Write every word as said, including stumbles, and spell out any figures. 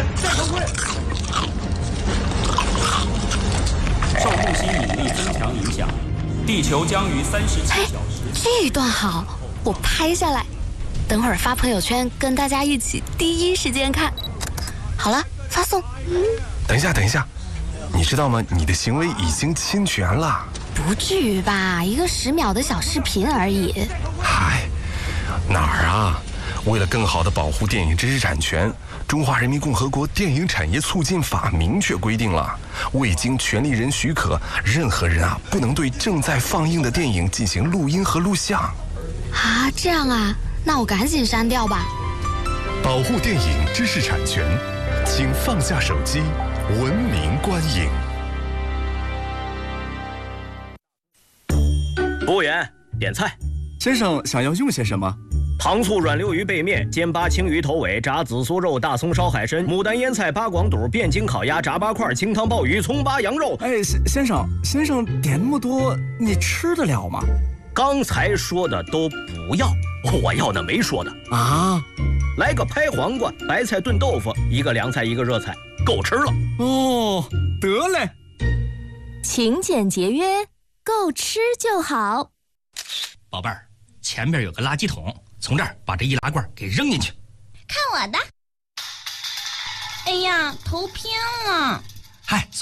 戴头盔。受木星引力增强影响，地球将于三十七小时。 这段好，我拍下来，等会儿发朋友圈，跟大家一起第一时间看。好了，发送。嗯， 等一下，等一下，你知道吗？你的行为已经侵权了。 不至于吧？一个十秒的小视频而已。 嗨，哪儿啊？为了更好地保护电影知识产权，《中华人民共和国电影产业促进法》明确规定了，未经权利人许可，任何人啊不能对正在放映的电影进行录音和录像。 啊，这样啊，那我赶紧删掉吧。 保护电影知识产权，请放下手机，文明观影。 服务员，点菜。 先生想要用些什么？ 糖醋软溜鱼背面、煎八青鱼头尾、炸紫苏肉、大葱烧海参、牡丹腌菜、八广肚、汴京烤鸭、炸八块、清汤鲍鱼、葱八羊肉。 哎，先先生，先生点那么多，你吃得了吗？ 刚才说的都不要，我要的没说的啊。 来个拍黄瓜、白菜炖豆腐，一个凉菜，一个热菜，够吃了。 哦，得嘞。 勤俭节约，够吃就好。 宝贝儿，前面有个垃圾桶。从这儿把这易拉罐给扔进去， 看我的！哎呀，头偏了。 嗨。